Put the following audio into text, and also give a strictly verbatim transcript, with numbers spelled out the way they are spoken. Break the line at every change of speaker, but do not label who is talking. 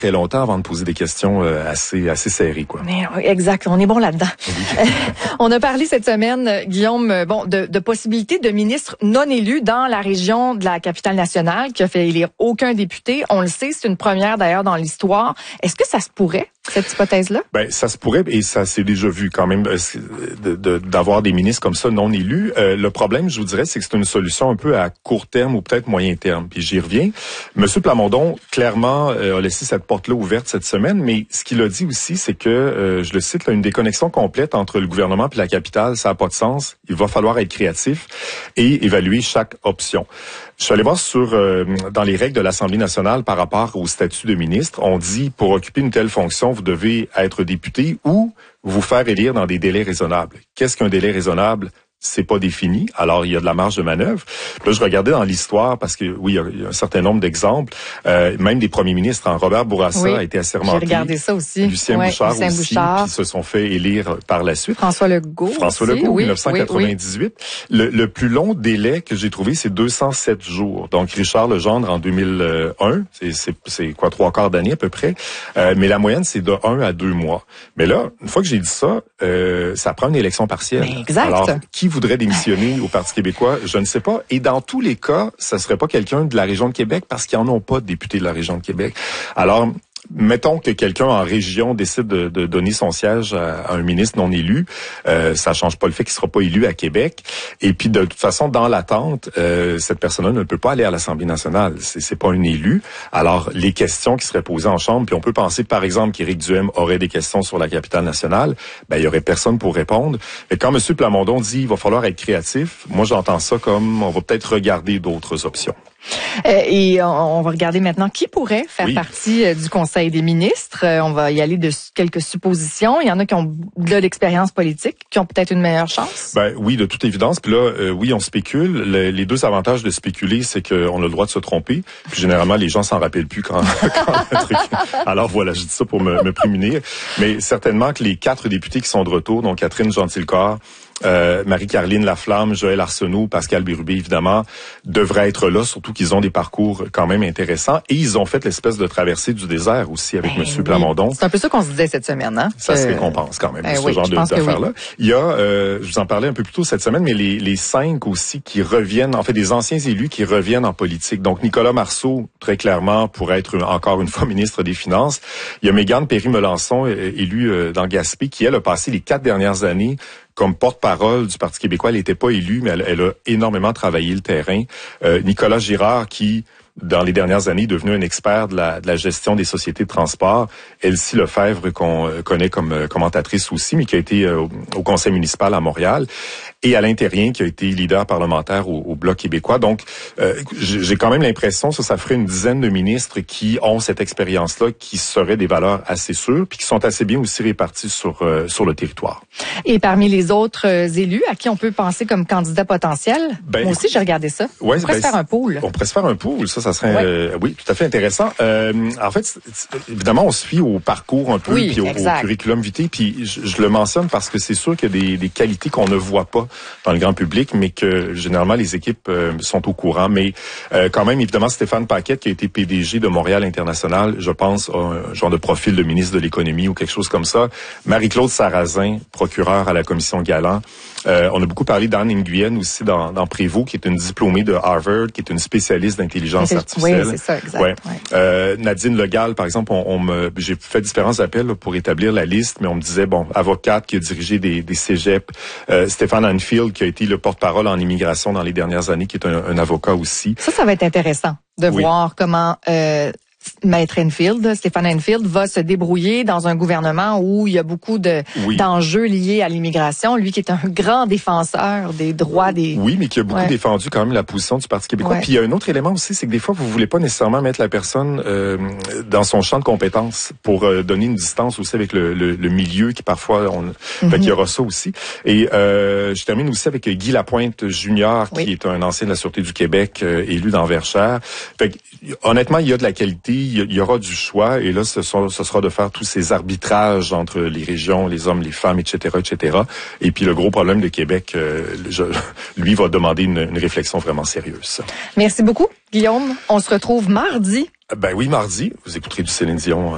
très longtemps avant de poser des questions euh, assez assez serrées, quoi.
Mais, exact, on est bon là-dedans.
Oui.
On a parlé cette semaine, Guillaume, bon, de, de possibilités de ministres non élus dans la région de la capitale nationale qui a fait élire aucun député. On le sait, c'est une première d'ailleurs dans l'histoire. Est-ce que ça se pourrait, cette hypothèse-là?
Ben, ça se pourrait, et ça s'est déjà vu quand même, de, de, d'avoir des ministres comme ça non élus. Euh, le problème, je vous dirais, c'est que c'est une solution un peu à court terme ou peut-être moyen terme. Puis j'y reviens. Monsieur Plamondon, clairement, euh, a laissé cette porte-là ouverte cette semaine, mais ce qu'il a dit aussi, c'est que, euh, je le cite, là, une déconnexion complète entre le gouvernement et la capitale, ça n'a pas de sens. Il va falloir être créatif et évaluer chaque option. Je suis allé voir sur euh, dans les règles de l'Assemblée nationale par rapport au statut de ministre. On dit, pour occuper une telle fonction, vous devez être député ou vous faire élire dans des délais raisonnables. Qu'est-ce qu'un délai raisonnable? C'est pas défini, alors il y a de la marge de manœuvre. Là, je regardais dans l'histoire, parce que oui, il y a un certain nombre d'exemples, euh, même des premiers ministres, hein, Robert Bourassa
oui,
a été assermenté.
J'ai regardé ça aussi.
Lucien
ouais,
Bouchard
Lucien
aussi,
Bouchard.
qui se sont fait élire par la suite.
François Legault
François
aussi,
Legault,
oui,
dix-neuf cent quatre-vingt-dix-huit.
Oui, oui.
Le, le plus long délai que j'ai trouvé, c'est deux cent sept jours. Donc, Richard Legendre en deux mille un, c'est, c'est, c'est quoi, trois quarts d'année à peu près. Euh, mais la moyenne, c'est de un à deux mois. Mais là, une fois que j'ai dit ça, euh, ça prend une élection partielle.
Mais exact.
Alors, qui voudrait démissionner au Parti québécois? Je ne sais pas. Et dans tous les cas, ça serait pas quelqu'un de la région de Québec parce qu'ils en ont pas de députés de la région de Québec. Alors, mettons que quelqu'un en région décide de, de donner son siège à, à un ministre non élu, euh, ça change pas le fait qu'il sera pas élu à Québec. Et puis de toute façon, dans l'attente, euh, cette personne-là ne peut pas aller à l'Assemblée nationale. C'est, c'est pas un élu. Alors les questions qui seraient posées en chambre, puis on peut penser par exemple qu'Éric Duhaime aurait des questions sur la capitale nationale, ben il y aurait personne pour répondre. Mais quand M. Plamondon dit il va falloir être créatif, moi j'entends ça comme on va peut-être regarder d'autres options.
Euh, et on, on va regarder maintenant qui pourrait faire
oui.
partie euh, du Conseil des ministres. Euh, on va y aller de quelques suppositions. Il y en a qui ont de l'expérience politique, qui ont peut-être une meilleure chance.
Ben oui, de toute évidence. Puis là, euh, oui, on spécule. Le, les deux avantages de spéculer, c'est qu'on a le droit de se tromper. Puis généralement, les gens s'en rappellent plus quand, quand un truc. Alors voilà, je dis ça pour me, me prémunir. Mais certainement que les quatre députés qui sont de retour, donc Catherine Gentilcorps, Euh, Marie-Caroline Laflamme, Joël Arsenault, Pascal Bérubé, évidemment, devraient être là, surtout qu'ils ont des parcours quand même intéressants. Et ils ont fait l'espèce de traversée du désert aussi avec
ben
M.
Oui.
Plamondon.
C'est un peu ça qu'on se disait cette semaine, hein?
Ça se
euh...
récompense quand même,
ben
ce
oui,
genre de, d'affaires-là.
Oui.
Il y a, euh, je vous en parlais un peu plus tôt cette semaine, mais les, les cinq aussi qui reviennent, en fait, des anciens élus qui reviennent en politique. Donc, Nicolas Marceau, très clairement, pour être encore une fois ministre des Finances. Il y a Mégane Perry-Melançon, élue dans Gaspé, qui, elle, a passé les quatre dernières années comme porte-parole du Parti québécois. Elle n'était pas élue, mais elle, elle a énormément travaillé le terrain. Euh, Nicolas Girard, qui, dans les dernières années, est devenu un expert de la, de la gestion des sociétés de transport. Elsie Lefebvre, qu'on connaît comme commentatrice aussi, mais qui a été euh, au conseil municipal à Montréal. Et Alain Terrien, qui a été leader parlementaire au, au Bloc québécois. Donc, euh, j'ai quand même l'impression, ça, ça ferait une dizaine de ministres qui ont cette expérience-là, qui seraient des valeurs assez sûres, puis qui sont assez bien aussi répartis sur euh, sur le territoire.
Et parmi les autres euh, élus, à qui on peut penser comme candidat potentiel? Ben, moi aussi, j'ai regardé ça.
Ouais,
on pourrait
ben,
se faire un pool.
On pourrait se faire un pool, ça, ça serait,
ouais.
euh, oui, tout à fait intéressant. Euh, en fait, c'est, c'est, évidemment, on se fie au parcours un peu,
oui,
puis au, au curriculum vitae, puis je, je le mentionne parce que c'est sûr qu'il y a des, des qualités qu'on ne voit pas dans le grand public, mais que généralement les équipes euh, sont au courant. Mais euh, quand même, évidemment, Stéphane Paquette, qui a été P D G de Montréal International, je pense, a un genre de profil de ministre de l'économie ou quelque chose comme ça. Marie-Claude Sarrazin, procureure à la commission Galland. Euh, on a beaucoup parlé d'Anne Nguyen aussi dans, dans Prévost, qui est une diplômée de Harvard, qui est une spécialiste d'intelligence artificielle.
Oui, c'est ça, exact.
Ouais. Ouais. Euh, Nadine Legal, par exemple, on, on me, j'ai fait différents appels là, pour établir la liste, mais on me disait, bon, avocate qui a dirigé des, des cégeps, euh, Stéphane Anfield, qui a été le porte-parole en immigration dans les dernières années, qui est un, un avocat aussi.
Ça, ça va être intéressant de oui. voir comment euh, Maître Enfield, Stéphane Enfield, va se débrouiller dans un gouvernement où il y a beaucoup de oui. d'enjeux liés à l'immigration. Lui qui est un grand défenseur des droits des...
Oui, mais qui a beaucoup ouais. défendu quand même la position du Parti québécois. Ouais. Puis il y a un autre élément aussi, c'est que des fois, vous voulez pas nécessairement mettre la personne euh, dans son champ de compétences pour euh, donner une distance aussi avec le, le, le milieu qui parfois... On... Mm-hmm. Fait qu'il y aura ça aussi. Et euh, je termine aussi avec Guy Lapointe Junior, qui oui. est un ancien de la Sûreté du Québec, euh, élu dans Verchères. Fait que, honnêtement, il y a de la qualité, il y aura du choix, et là, ce sera, ce sera de faire tous ces arbitrages entre les régions, les hommes, les femmes, et cetera, et cetera. Et puis le gros problème de Québec, euh, je, lui, va demander une, une réflexion vraiment sérieuse.
Merci beaucoup, Guillaume. On se retrouve mardi.
Ben oui, mardi. Vous écouterez du Céline Dion